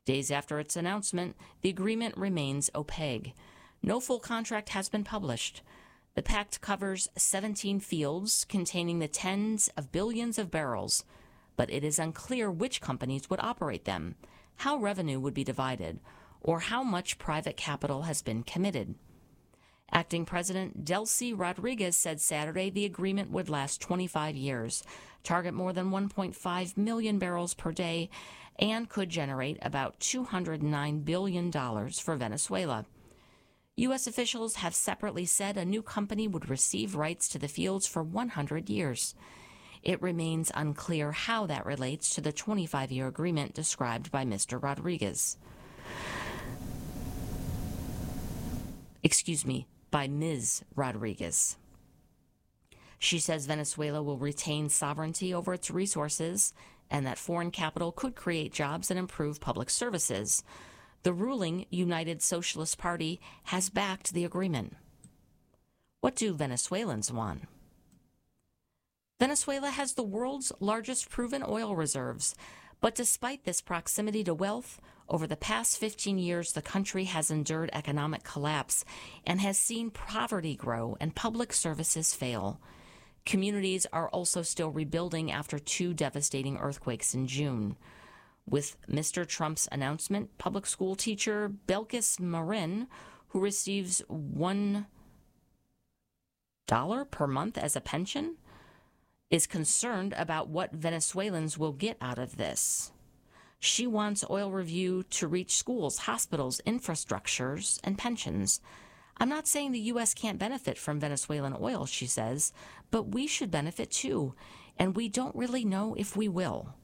Days after its announcement, the agreement remains opaque. No full contract has been published. The pact covers 17 fields containing the tens of billions of barrels, but it is unclear which companies would operate them, how revenue would be divided, or how much private capital has been committed. Acting President Delcy Rodriguez said Saturday the agreement would last 25 years, target more than 1.5 million barrels per day, and could generate about $209 billion for Venezuela. U.S. officials have separately said a new company would receive rights to the fields for 100 years. It remains unclear how that relates to the 25-year agreement described by Mr. Rodriguez. By Ms. Rodriguez. She says Venezuela will retain sovereignty over its resources and that foreign capital could create jobs and improve public services. The ruling United Socialist Party has backed the agreement. What do Venezuelans want? Venezuela has the world's largest proven oil reserves, but despite this proximity to wealth, over the past 15 years, the country has endured economic collapse and has seen poverty grow and public services fail. Communities are also still rebuilding after 2 devastating earthquakes in June. With Mr. Trump's announcement, public school teacher Belkis Marin, who receives $1 per month as a pension, is concerned about what Venezuelans will get out of this. She wants oil review to reach schools, hospitals, infrastructures, and pensions. I'm not saying the U.S. can't benefit from Venezuelan oil, she says, but we should benefit too, and we don't really know if we will.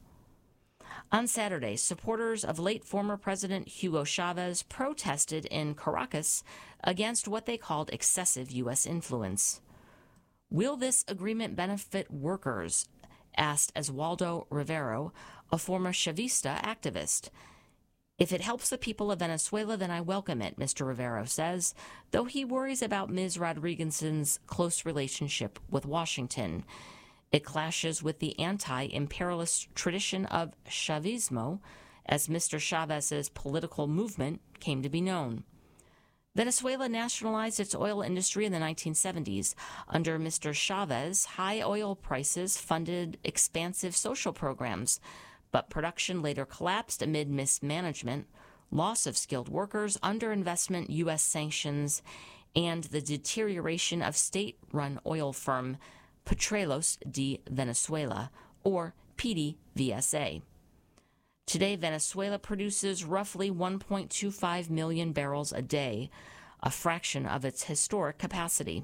On Saturday, supporters of late former President Hugo Chavez protested in Caracas against what they called excessive U.S. influence. Will this agreement benefit workers? Asked Oswaldo Rivero, a former Chavista activist. If it helps the people of Venezuela, then I welcome it, Mr. Rivero says, though he worries about Ms. Rodriguez's close relationship with Washington. It clashes with the anti-imperialist tradition of Chavismo, as Mr. Chavez's political movement came to be known. Venezuela nationalized its oil industry in the 1970s. Under Mr. Chavez, high oil prices funded expansive social programs, but production later collapsed amid mismanagement, loss of skilled workers, underinvestment, U.S. sanctions, and the deterioration of state-run oil firm Petróleos de Venezuela, or PDVSA. Today, Venezuela produces roughly 1.25 million barrels a day, a fraction of its historic capacity.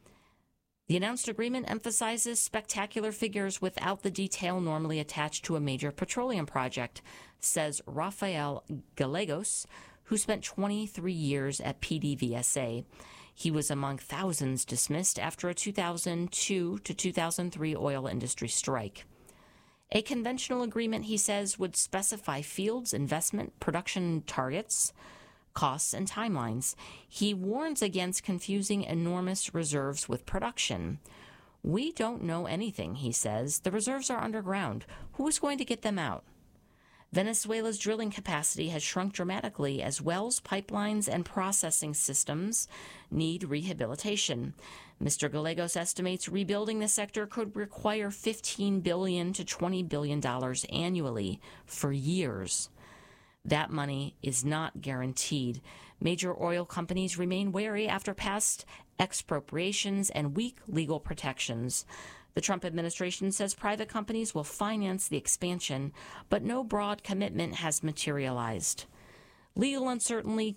The announced agreement emphasizes spectacular figures without the detail normally attached to a major petroleum project, says Rafael Gallegos, who spent 23 years at PDVSA. He was among thousands dismissed after a 2002 to 2003 oil industry strike. A conventional agreement, he says, would specify fields, investment, production targets, costs, and timelines. He warns against confusing enormous reserves with production. We don't know anything, he says. The reserves are underground. Who is going to get them out? Venezuela's drilling capacity has shrunk dramatically as wells, pipelines, and processing systems need rehabilitation. Mr. Gallegos estimates rebuilding the sector could require $15 billion to $20 billion annually for years. That money is not guaranteed. Major oil companies remain wary after past expropriations and weak legal protections. The Trump administration says private companies will finance the expansion, but no broad commitment has materialized. Legal uncertainty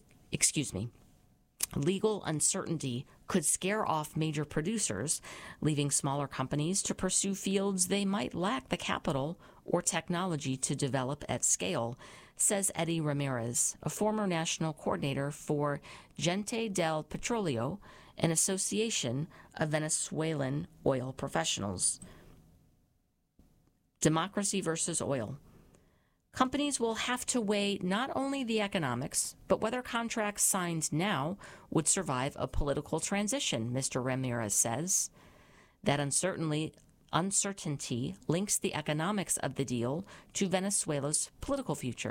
could scare off major producers, leaving smaller companies to pursue fields they might lack the capital or technology to develop at scale, says Eddie Ramirez, a former national coordinator for Gente del Petróleo, an association of Venezuelan oil professionals. Democracy versus oil. Companies will have to weigh not only the economics, but whether contracts signed now would survive a political transition, Mr. Ramirez says. That uncertainty links the economics of the deal to Venezuela's political future.